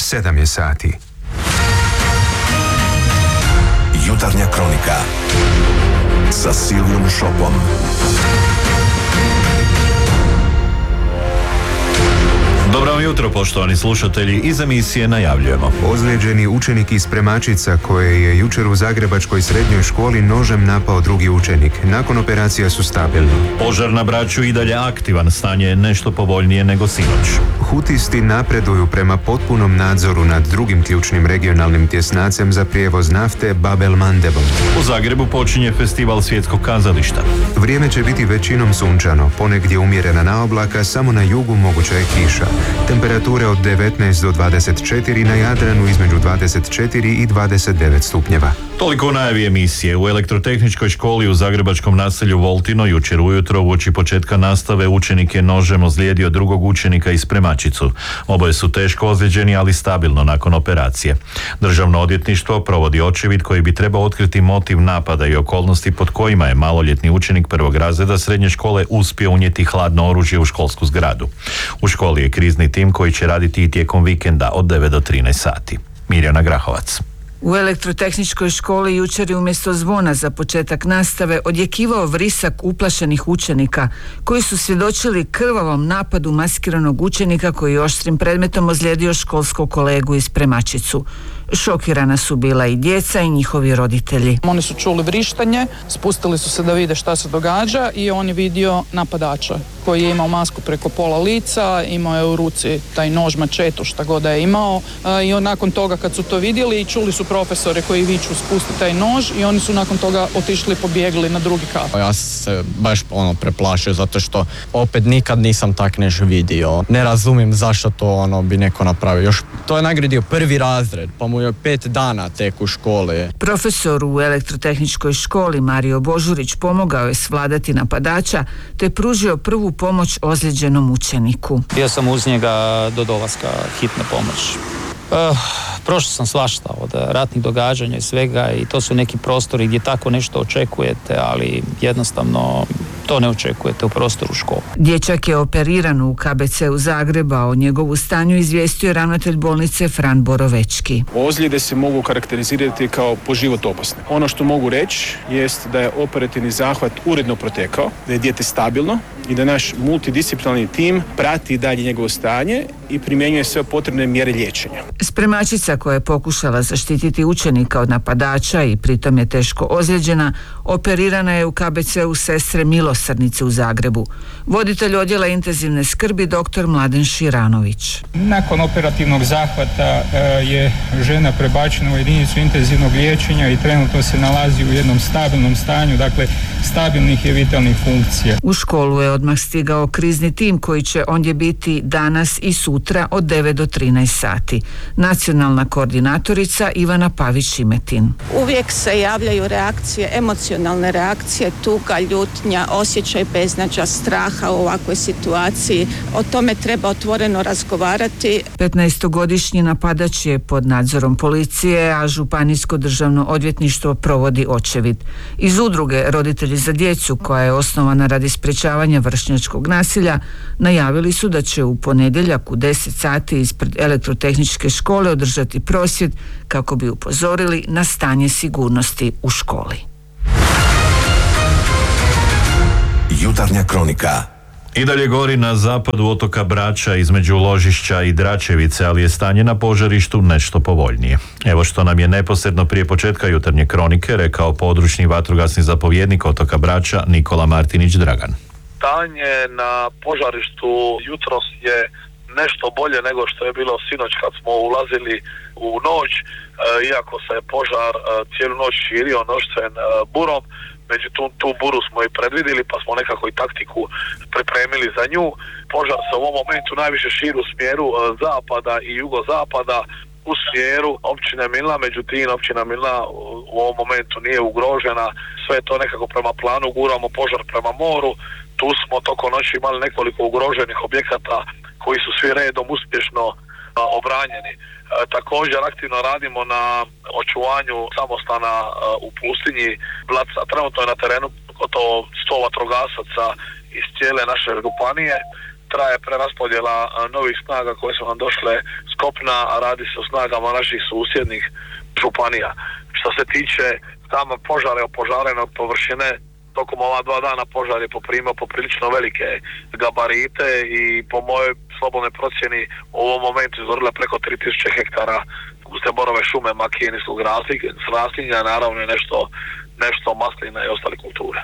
7 je sati. Jutarnja kronika sa Silvijom Šopom. Dobro vam jutro, poštovani slušatelji, iz emisije najavljujemo. Ozlijeđeni učenik iz Premačica koje je jučer u zagrebačkoj srednjoj školi nožem napao drugi učenik. Nakon operacija su stabilni. Požar na Braču i dalje aktivan, stanje je nešto povoljnije nego sinoć. Hutisti napreduju prema potpunom nadzoru nad drugim ključnim regionalnim tjesnacem za prijevoz nafte Bab el Mandebom. U Zagrebu počinje festival svjetskog kazališta. Vrijeme će biti većinom sunčano, ponegdje umjerena naoblaka, samo na jugu moguća je kiša. Temperature od 19 do 24, na Jadranu između 24 i 29 stupnjeva. Toliko u najavi emisije. U elektrotehničkoj školi u zagrebačkom naselju Voltino jučer ujutro uoči početka nastave učenik je nožem ozlijedio drugog učenika iz Premačicu. Oboje su teško ozlijeđeni, ali stabilno nakon operacije. Državno odvjetništvo provodi očevid koji bi trebao otkriti motiv napada i okolnosti pod kojima je maloljetni učenik prvog razreda srednje škole uspio unijeti hladno oružje u školsku zgradu. U školi je krizni tim koji će raditi i tijekom vikenda od 9 do 13 sati. Mirjana Grahovac. U elektrotehničkoj školi jučer je umjesto zvona za početak nastave odjekivao vrisak uplašenih učenika koji su svjedočili krvavom napadu maskiranog učenika koji je oštrim predmetom ozlijedio školskog kolegu iz Premačicu. Šokirana su bila i djeca i njihovi roditelji. Oni su čuli vrištanje, spustili su se da vide šta se događa i on je vidio napadača koji je imao masku preko pola lica, imao je u ruci taj nož, mačetu, šta god da je imao, i nakon toga kad su to vidjeli čuli su profesore koji viču spusti taj nož i oni su nakon toga otišli i pobjegli na drugi kat. Ja se baš preplašio zato što opet nikad nisam tak nešto vidio. Ne razumijem zašto to bi neko napravio. Još to je nagradio prvi razred, pa mu je 5 dana tek u školi. Profesor u elektrotehničkoj školi Mario Božurić pomogao je svladati napadača te pružio prvu pomoć ozlijeđenom učeniku. Bio sam uz njega do dolaska hitne pomoći. Prošao sam svašta od ratnih događanja i svega i to su neki prostori gdje tako nešto očekujete, ali jednostavno to ne očekujete u prostoru škole. Dječak je operiran u KBC-u Zagreba, o njegovu stanju izvijestio ravnatelj bolnice Fran Borovečki. Ozljede se mogu karakterizirati kao po život opasne. Ono što mogu reći jest da je operativni zahvat uredno protekao, da je dijete stabilno i da naš multidisciplinarni tim prati dalje njegovo stanje i primjenjuje sve potrebne mjere liječenja. Spremačica koja je pokušala zaštititi učenika od napadača i pritom je teško ozlijeđena, operirana je u KBC-u Sestre Milosrdnice u Zagrebu. Voditelj odjela intenzivne skrbi dr. Mladen Širanović. Nakon operativnog zahvata je žena prebačena u jedinicu intenzivnog liječenja i trenutno se nalazi u jednom stabilnom stanju, dakle stabilnih i vitalnih funkcija. U školu je odmah stigao krizni tim koji će ondje biti danas i sutra od 9 do 13 sati. Nacionalna koordinatorica Ivana Pavić-Šimetin. Uvijek se javljaju reakcije, emocionalne reakcije, tuga, ljutnja, osjećaj beznađa, straha u ovakvoj situaciji. O tome treba otvoreno razgovarati. 15-godišnji napadač je pod nadzorom policije, a Županijsko državno odvjetništvo provodi očevid. Iz udruge Roditelji za djecu, koja je osnovana radi sprječavanja vršnjačkog nasilja, najavili su da će u ponedjeljak u 10 sati ispred elektrotehničke škole održati prosvjed kako bi upozorili na stanje sigurnosti u školi. Jutarnja kronika. I dalje gori na zapadu otoka Brača između Ložišća i Dračevice, ali je stanje na požarištu nešto povoljnije. Evo što nam je neposredno prije početka jutarnje kronike rekao područni vatrogasni zapovjednik otoka Brača Nikola Martinić Dragan. Stanje na požarištu jutros je nešto bolje nego što je bilo sinoć kad smo ulazili u noć, iako se je požar cijelu noć širio noćcem burom. Međutim, tu buru smo i predvidjeli pa smo nekako i taktiku pripremili za nju. Požar se u ovom momentu najviše širi u smjeru zapada i jugozapada u smjeru općine Milna, međutim općina Milna u ovom momentu nije ugrožena. Sve je to nekako prema planu, guramo požar prema moru. Tu smo tokom noći imali nekoliko ugroženih objekata koji su svi redom uspješno obranjeni. Također aktivno radimo na očuvanju samostana u pustinji Blaca. Trenutno je na terenu gotovo 100 vatrogasaca iz cijele naše županije. Traje preraspodjela novih snaga koje su nam došle s kopna, a radi se o snagama naših susjednih županija. Što se tiče tamo požare, opožarene od površine, tokom ova 2 dana požar je poprimao poprilično velike gabarite i po mojoj slobodnoj procjeni u ovom momentu izgorila preko 3000 hektara guste borove šume, makije, niskog raslinja, naravno je nešto maslina i ostale kulture.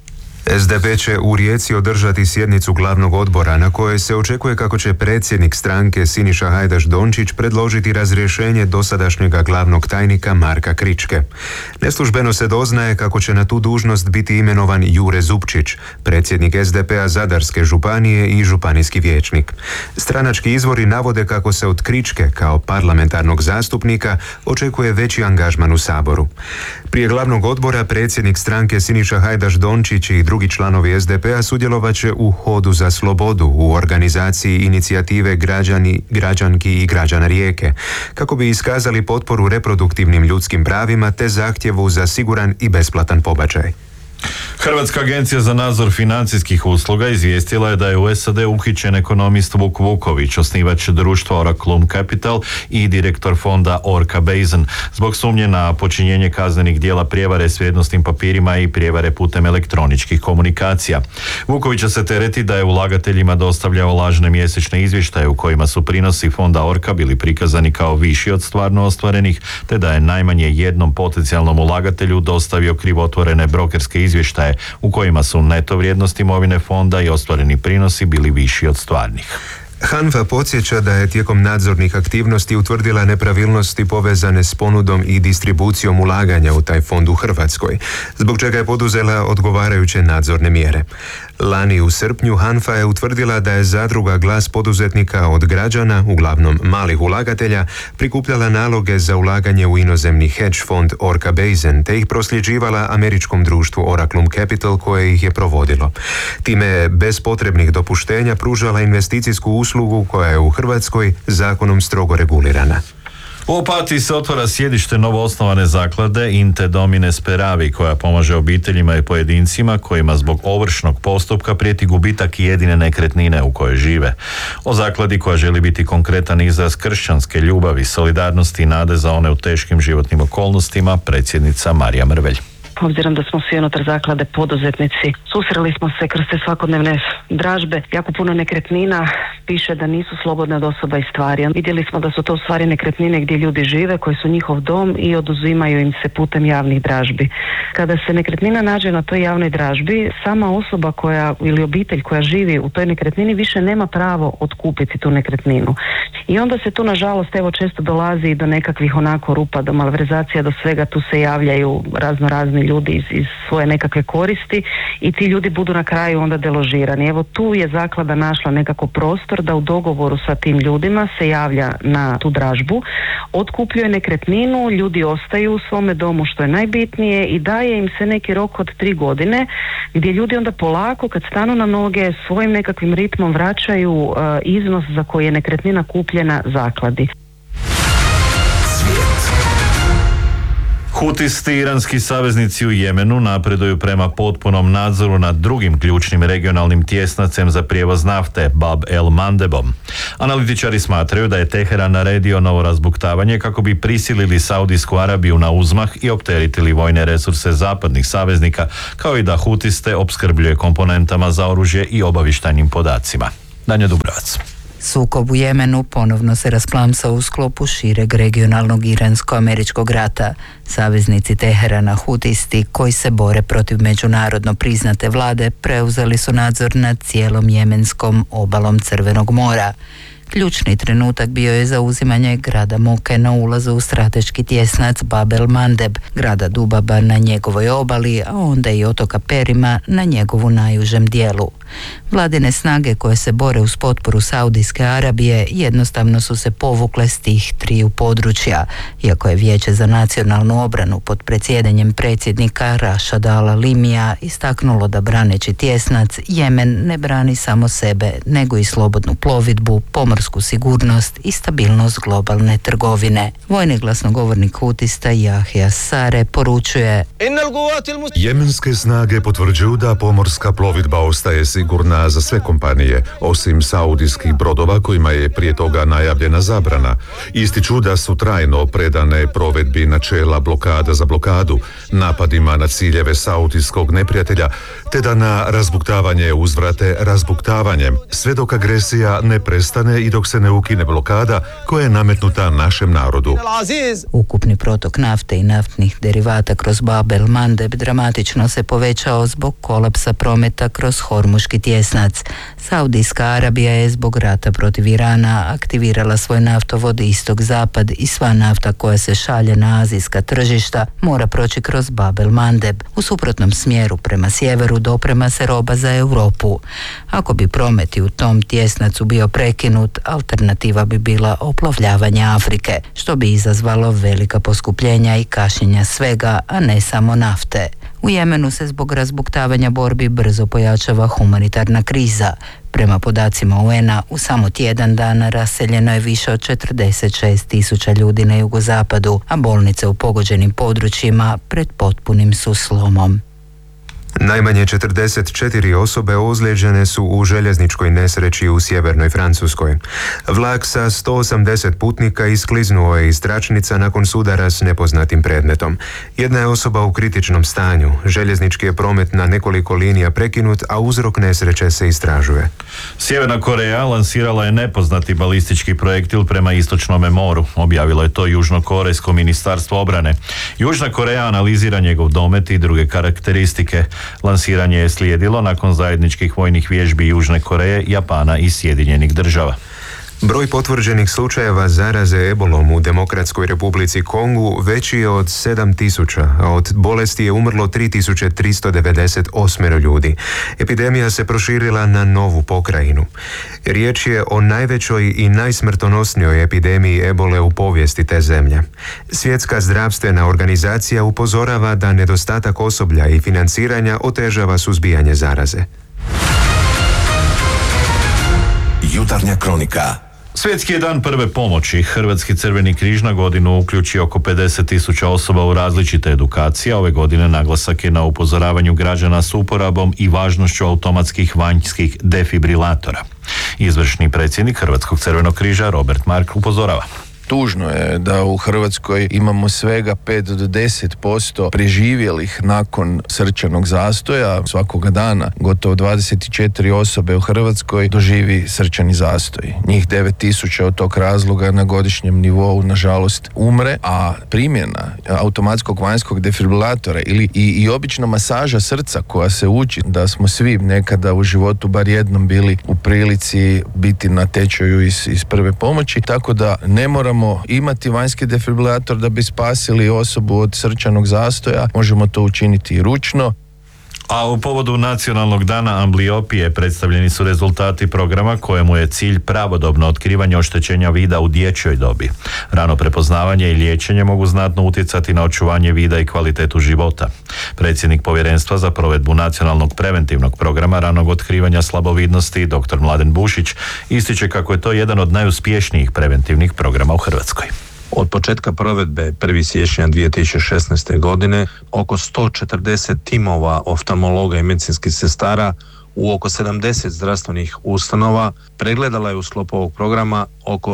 SDP će u Rijeci održati sjednicu glavnog odbora na kojoj se očekuje kako će predsjednik stranke Siniša Hajdaš Dončić predložiti razrješenje dosadašnjega glavnog tajnika Marka Kričke. Neslužbeno se doznaje kako će na tu dužnost biti imenovan Jure Zupčić, predsjednik SDP-a Zadarske županije i županijski vijećnik. Stranački izvori navode kako se od Kričke kao parlamentarnog zastupnika očekuje veći angažman u Saboru. Prije glavnog odbora predsjednik stranke Siniša Hajdaš Dončić i drugi članovi SDP-a sudjelovat će u Hodu za slobodu u organizaciji inicijative građanki i građana Rijeke, kako bi iskazali potporu reproduktivnim ljudskim pravima te zahtjevu za siguran i besplatan pobačaj. Hrvatska agencija za nadzor financijskih usluga izvijestila je da je u SAD uhićen ekonomist Vuk Vuković, osnivač društva Oraclum Capital i direktor fonda Orca Basin, zbog sumnje na počinjenje kaznenih djela prijevare s vrijednosnim papirima i prijevare putem elektroničkih komunikacija. Vukovića se tereti da je ulagateljima dostavljao lažne mjesečne izvještaje u kojima su prinosi fonda Orca bili prikazani kao viši od stvarno ostvarenih, te da je najmanje jednom potencijalnom ulagatelju dostavio krivotvorene brokerske izvještaje u kojima su neto vrijednost imovine fonda i ostvareni prinosi bili viši od stvarnih. HANFA podsjeća da je tijekom nadzornih aktivnosti utvrdila nepravilnosti povezane s ponudom i distribucijom ulaganja u taj fond u Hrvatskoj, zbog čega je poduzela odgovarajuće nadzorne mjere. Lani u srpnju HANFA je utvrdila da je zadruga Glas poduzetnika od građana, uglavnom malih ulagatelja, prikupljala naloge za ulaganje u inozemni hedge fond Orca Basin, te ih prosljeđivala američkom društvu Oraclum Capital koje ih je provodilo. Time je bez potrebnih dopuštenja pružala investicijsku uslugu koja je u Hrvatskoj zakonom strogo regulirana. U Opatiji se otvara sjedište novoosnovane zaklade Inte Domine Speravi, koja pomaže obiteljima i pojedincima kojima zbog ovršnog postupka prijeti gubitak jedine nekretnine u kojoj žive. O zakladi koja želi biti konkretan izraz kršćanske ljubavi, solidarnosti i nade za one u teškim životnim okolnostima, predsjednica Marija Mrvelj. Obzirom da smo svi unutar zaklade poduzetnici, susreli smo se kroz te svakodnevne dražbe, jako puno nekretnina piše da nisu slobodne od osoba i stvari. Vidjeli smo da su to u stvari nekretnine gdje ljudi žive, koji su njihov dom i oduzimaju im se putem javnih dražbi. Kada se nekretnina nađe na toj javnoj dražbi, sama osoba koja ili obitelj koja živi u toj nekretnini više nema pravo otkupiti tu nekretninu. I onda se tu nažalost često dolazi do nekakvih onako rupa, do malverzacija, do svega, tu se javljaju razni ljudi iz svoje nekakve koristi i ti ljudi budu na kraju onda deložirani. Evo tu je zaklada našla nekako prostor da u dogovoru sa tim ljudima se javlja na tu dražbu, otkupljuje nekretninu, ljudi ostaju u svome domu što je najbitnije i daje im se neki rok od 3 godine gdje ljudi onda polako kad stanu na noge svojim nekakvim ritmom vraćaju iznos za koji je nekretnina kupljena zakladi. Hutisti, iranski saveznici u Jemenu, napreduju prema potpunom nadzoru nad drugim ključnim regionalnim tjesnacem za prijevoz nafte, Bab el Mandebom. Analitičari smatraju da je Teheran naredio novo razbuktavanje kako bi prisilili Saudijsku Arabiju na uzmah i opteretili vojne resurse zapadnih saveznika, kao i da Hutiste opskrbljuje komponentama za oružje i obavještajnim podacima. Danja Dubrovac. Sukob u Jemenu ponovno se rasplamsao u sklopu šireg regionalnog iransko-američkog rata. Saveznici Teherana, Hutisti, koji se bore protiv međunarodno priznate vlade, preuzeli su nadzor nad cijelom jemenskom obalom Crvenog mora. Ključni trenutak bio je zauzimanje grada Moke na ulazu u strateški tjesnac Bab el Mandeb, grada Dubaba na njegovoj obali, a onda i otoka Perima na njegovu najužem dijelu. Vladine snage koje se bore uz potporu Saudijske Arabije jednostavno su se povukle s tih 3 područja, iako je Vijeće za nacionalnu obranu pod predsjedanjem predsjednika Rašada al-Alimija istaknulo da braneći tjesnac, Jemen ne brani samo sebe, nego i slobodnu plovidbu, pomorsku pomorsku sigurnost i stabilnost globalne trgovine. Vojni glasnogovornik hutista Jahja Sare poručuje: Jemenske snage potvrđuju da pomorska plovidba ostaje sigurna za sve kompanije, osim saudijskih brodova kojima je prije toga najavljena zabrana. Ističu da su trajno predane provedbi načela blokada za blokadu, napadima na ciljeve saudijskog neprijatelja, te da na razbuktavanje uzvrate razbuktavanjem, sve dok agresija ne prestane i dok se ne ukine blokada koja je nametnuta našem narodu. Ukupni protok nafte i naftnih derivata kroz Bab el Mandeb dramatično se povećao zbog kolapsa prometa kroz Hormuški tjesnac. Saudijska Arabija je zbog rata protiv Irana aktivirala svoj naftovod istok-zapad i sva nafta koja se šalje na azijska tržišta mora proći kroz Bab el Mandeb. U suprotnom smjeru prema sjeveru doprema se roba za Europu. Ako bi promet u tom tjesnacu bio prekinut, alternativa bi bila oplovljavanje Afrike, što bi izazvalo velika poskupljenja i kašnjenja svega, a ne samo nafte. U Jemenu se zbog razbuktavanja borbi brzo pojačava humanitarna kriza. Prema podacima UN-a, u samo tjedan dana raseljeno je više od 46.000 ljudi na jugozapadu, a bolnice u pogođenim područjima pred potpunim su slomom. Najmanje 44 osobe ozlijeđene su u željezničkoj nesreći u sjevernoj Francuskoj. Vlak sa 180 putnika iskliznuo je iz tračnica nakon sudara s nepoznatim predmetom. Jedna je osoba u kritičnom stanju. Željeznički je promet na nekoliko linija prekinut, a uzrok nesreće se istražuje. Sjeverna Koreja lansirala je nepoznati balistički projektil prema istočnome moru. Objavilo je to Južnokorejsko ministarstvo obrane. Južna Koreja analizira njegov domet i druge karakteristike. Lansiranje je slijedilo nakon zajedničkih vojnih vježbi Južne Koreje, Japana i Sjedinjenih Država. Broj potvrđenih slučajeva zaraze ebolom u Demokratskoj Republici Kongu veći je od 7.000, a od bolesti je umrlo 3.398 ljudi. Epidemija se proširila na novu pokrajinu. Riječ je o najvećoj i najsmrtonosnijoj epidemiji ebole u povijesti te zemlje. Svjetska zdravstvena organizacija upozorava da nedostatak osoblja i financiranja otežava suzbijanje zaraze. Jutarnja kronika. Svjetski je dan prve pomoći. Hrvatski Crveni križ na godinu uključi oko 50.000 osoba u različite edukacije. Ove godine naglasak je na upozoravanju građana s uporabom i važnošću automatskih vanjskih defibrilatora. Izvršni predsjednik Hrvatskog Crvenog križa Robert Mark upozorava. Tužno je da u Hrvatskoj imamo svega 5 do 10% preživjelih nakon srčanog zastoja. Svakoga dana gotovo 24 osobe u Hrvatskoj doživi srčani zastoj. Njih 9.000 od tog razloga na godišnjem nivou nažalost umre, a primjena automatskog vanjskog defibrilatora ili i obična masaža srca koja se uči, da smo svi nekada u životu bar jednom bili u prilici biti na tečaju iz prve pomoći, tako da ne moramo imati vanjski defibrilator da bi spasili osobu od srčanog zastoja, možemo to učiniti i ručno. A u povodu Nacionalnog dana ambliopije predstavljeni su rezultati programa kojemu je cilj pravodobno otkrivanje oštećenja vida u dječjoj dobi. Rano prepoznavanje i liječenje mogu znatno utjecati na očuvanje vida i kvalitetu života. Predsjednik Povjerenstva za provedbu Nacionalnog preventivnog programa ranog otkrivanja slabovidnosti, dr. Mladen Bušić, ističe kako je to jedan od najuspješnijih preventivnih programa u Hrvatskoj. Od početka provedbe 1. siječnja 2016. godine oko 140 timova oftalmologa i medicinskih sestara u oko 70 zdravstvenih ustanova pregledala je u sklopu ovog programa oko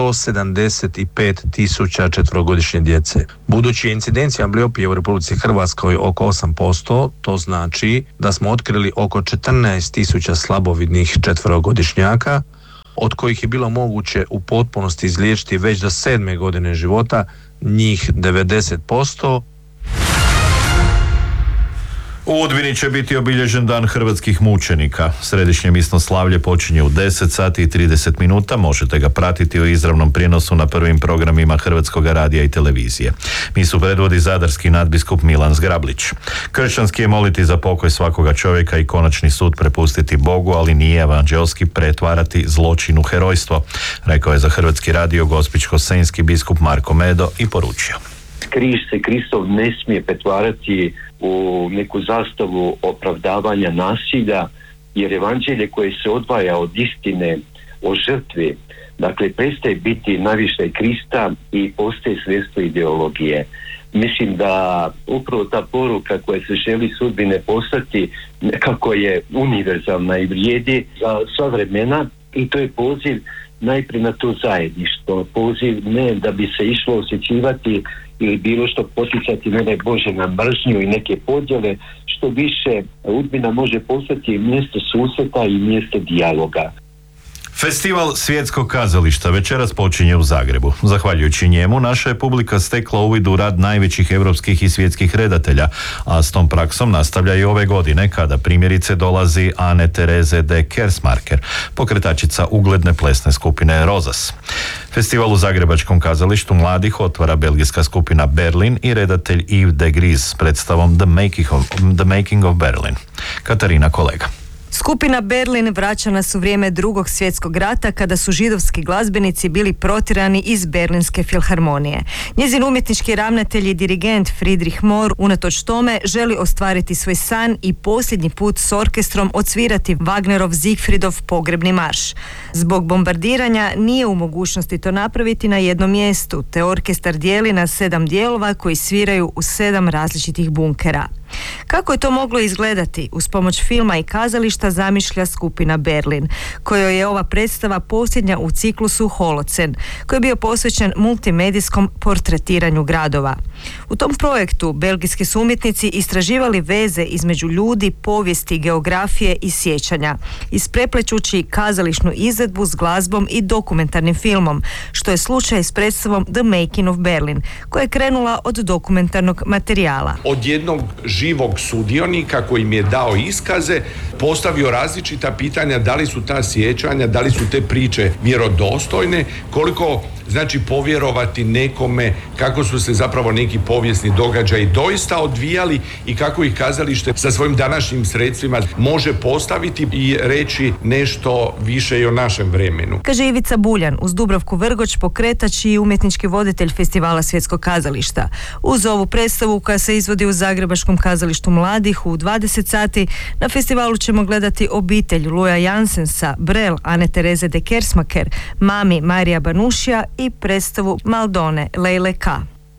175.000 četverogodišnje djece. Budući je incidencija ambliopije u Republici Hrvatskoj oko 8%, to znači da smo otkrili oko 14.000 slabovidnih četverogodišnjaka, od kojih je bilo moguće u potpunosti izliječiti već do 7. godine života, njih 90%. U Udbini će biti obilježen Dan hrvatskih mučenika. Središnje misno slavlje počinje u 10 sati i 30 minuta. Možete ga pratiti u izravnom prijenosu na prvim programima Hrvatskog radija i televizije. Misu predvodi zadarski nadbiskup Milan Zgrablić. Kršćanski je moliti za pokoj svakoga čovjeka i konačni sud prepustiti Bogu, ali nije evanđelski pretvarati zločin u herojstvo, rekao je za Hrvatski radio gospićko-senjski biskup Marko Medo i poručio. Križ se Kristov ne smije pretvarati u neku zastavu opravdavanja nasilja, jer evanđelje koje se odvaja od istine o žrtvi Dakle, prestaje biti navištaj Krista i postaje sredstvo ideologije. Mislim da upravo ta poruka koja se želi sudbine poslati nekako je univerzalna i vrijedi za sva vremena i to je poziv najprije na to zajedništvo. Poziv ne da bi se išlo osjećivati ili bilo što poticati, ne daj Bože, na mržnju i neke podjele, što više Udbina može postati mjesto susreta i mjesto dijaloga. Festival svjetskog kazališta večeras počinje u Zagrebu. Zahvaljujući njemu, naša je publika stekla uvid u rad najvećih europskih i svjetskih redatelja, a s tom praksom nastavlja i ove godine, kada primjerice dolazi Anne Therese de Kersmaker, pokretačica ugledne plesne skupine Rozas. Festival u Zagrebačkom kazalištu mladih otvara belgijska skupina Berlin i redatelj Yves de Gries s predstavom The Making of Berlin. Katarina, kolega. Skupina Berlin vraća nas u vrijeme Drugog svjetskog rata, kada su židovski glazbenici bili protjerani iz Berlinske filharmonije. Njezin umjetnički ravnatelj i dirigent Friedrich Mohr unatoč tome želi ostvariti svoj san i posljednji put s orkestrom odsvirati Wagnerov Siegfriedov pogrebni marš. Zbog bombardiranja nije u mogućnosti to napraviti na jednom mjestu, te orkestar dijeli na 7 dijelova koji sviraju u 7 različitih bunkera. Kako je to moglo izgledati? Uz pomoć filma i kazališta zamišlja skupina Berlin, kojoj je ova predstava posljednja u ciklusu Holocen, koji je bio posvećen multimedijskom portretiranju gradova. U tom projektu belgijski su umjetnici istraživali veze između ljudi, povijesti, geografije i sjećanja, ispreplećući kazališnu izvedbu s glazbom i dokumentarnim filmom, što je slučaj s predstavom The Making of Berlin, koja je krenula od dokumentarnog materijala. Od jednog živog sudionika koji mi je dao iskaze, postavio različita pitanja da li su ta sjećanja, da li su te priče vjerodostojne, koliko znači povjerovati nekome, kako su se zapravo neki povijesni događaji doista odvijali i kako ih kazalište sa svojim današnjim sredstvima može postaviti i reći nešto više i o našem vremenu. Kaže Ivica Buljan, uz Dubravku Vrgoč, pokretač i umjetnički voditelj Festivala svjetskog kazališta. Uz ovu predstavu koja se izvodi u Zagrebačkom kazalištu mladih u 20 sati, na festivalu ćemo gledati obitelj Luja Jansensa, Brel, Anne Therese de Kersmaker, Mami Marija Banušija i predstavu Maldone Lejle K.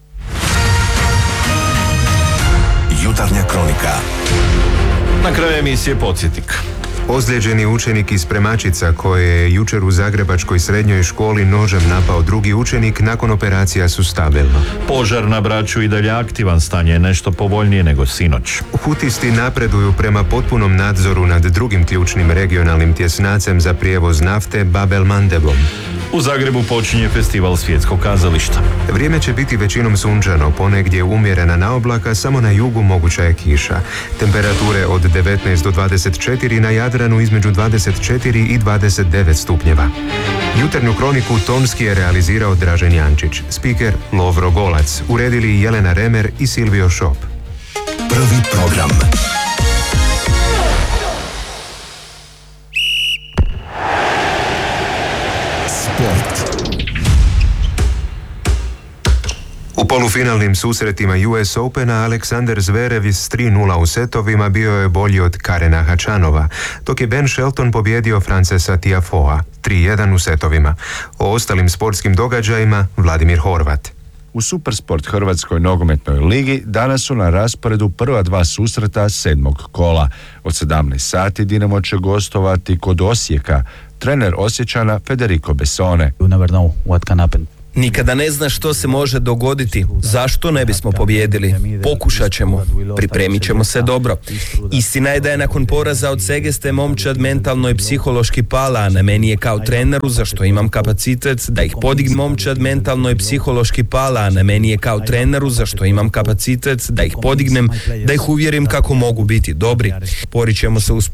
Jutarnja kronika. Na kraju emisije podsjetnik. Ozlijeđeni učenik iz Spremačica koje je jučer u Zagrebačkoj srednjoj školi nožem napao drugi učenik, nakon operacija su stabilno. Požar na Braču i dalje aktivan, stanje je nešto povoljnije nego sinoć. Hutisti napreduju prema potpunom nadzoru nad drugim ključnim regionalnim tjesnacem za prijevoz nafte Bab el Mandebom. U Zagrebu počinje festival svjetskog kazališta. Vrijeme će biti većinom sunčano, ponegdje umjerena naoblaka, samo na jugu moguća je kiša. Temperature od 19 do 24, na Jadranu između 24 i 29 stupnjeva. Jutarnju kroniku tonski je realizirao Dražen Jančić, spiker Lovro Golac, uredili Jelena Remer i Silvio Šop. Prvi program. U polufinalnim susretima US Opena Aleksander Zverev s 3:0 u setovima bio je bolji od Karena Hačanova, dok je Ben Shelton pobjedio Francesa Tiafoea 3:1 u setovima. O ostalim sportskim događajima Vladimir Horvat. U Supersport Hrvatskoj nogometnoj ligi danas su na rasporedu prva 2 susreta 7. kola. Od 17 sati Dinamo će gostovati kod Osijeka. Trener Osječana Federico Bessone. You never know what can happen. Nikada ne zna što se može dogoditi. Zašto ne bismo pobijedili? Pokušat ćemo. Pripremit ćemo se dobro. Istina je da je nakon poraza od Segeste momčad mentalno i psihološki pala, a na meni je kao treneru, za što imam kapacitet da ih podignem. Momčad mentalno i psihološki pala, a na meni je kao treneru, za što imam kapacitet da ih podignem, da ih uvjerim kako mogu biti dobri. Borit ćemo se uz